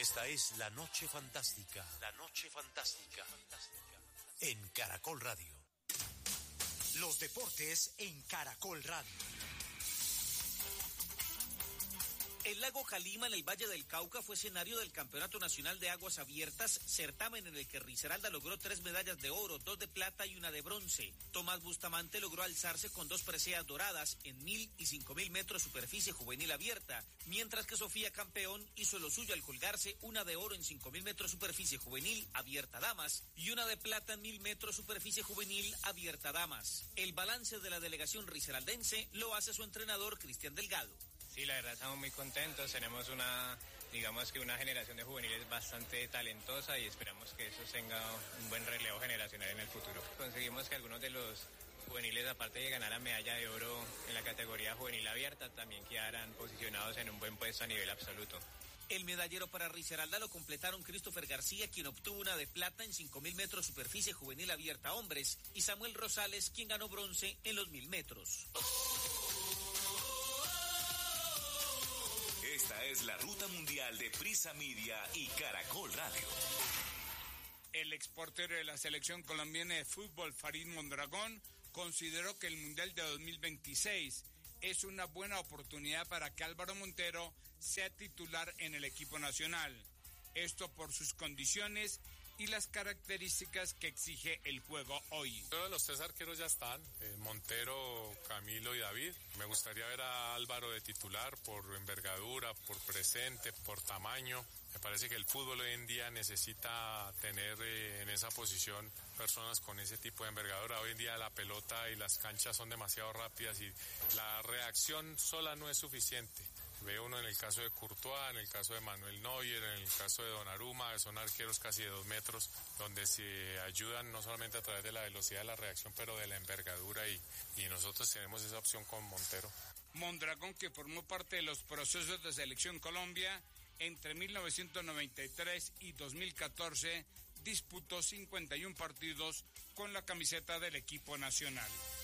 Esta es La Noche Fantástica. La Noche Fantástica. En Caracol Radio. Los deportes en Caracol Radio. El lago Calima, en el Valle del Cauca, fue escenario del Campeonato Nacional de Aguas Abiertas, certamen en el que Risaralda logró 3 medallas de oro, 2 de plata y 1 de bronce. Tomás Bustamante logró alzarse con 2 preseas doradas en 1.000 y 5.000 metros superficie juvenil abierta, mientras que Sofía Campeón hizo lo suyo al colgarse 1 de oro en 5.000 metros superficie juvenil abierta damas y 1 de plata en 1.000 metros superficie juvenil abierta damas. El balance de la delegación risaraldense lo hace su entrenador Cristian Delgado. Sí, la verdad estamos muy contentos, tenemos una generación de juveniles bastante talentosa y esperamos que eso tenga un buen relevo generacional en el futuro. Conseguimos que algunos de los juveniles, aparte de ganar la medalla de oro en la categoría juvenil abierta, también quedaran posicionados en un buen puesto a nivel absoluto. El medallero para Risaralda lo completaron Christopher García, quien obtuvo 1 de plata en 5.000 metros superficie juvenil abierta hombres, y Samuel Rosales, quien ganó bronce en los 1.000 metros. Esta es la ruta mundial de Prisa Media y Caracol Radio. El exportero de la selección colombiana de fútbol, Farid Mondragón, consideró que el Mundial de 2026 es una buena oportunidad para que Álvaro Montero sea titular en el equipo nacional. Esto por sus condiciones y las características que exige el juego hoy. Todos los 3 arqueros ya están, Montero, Camilo y David. Me gustaría ver a Álvaro de titular por envergadura, por presente, por tamaño. Me parece que el fútbol hoy en día necesita tener en esa posición personas con ese tipo de envergadura. Hoy en día la pelota y las canchas son demasiado rápidas y la reacción sola no es suficiente. Ve uno en el caso de Courtois, en el caso de Manuel Neuer, en el caso de Donnarumma, son arqueros casi de 2 metros, donde se ayudan no solamente a través de la velocidad de la reacción, pero de la envergadura y nosotros tenemos esa opción con Montero. Mondragón, que formó parte de los procesos de Selección Colombia entre 1993 y 2014, disputó 51 partidos con la camiseta del equipo nacional.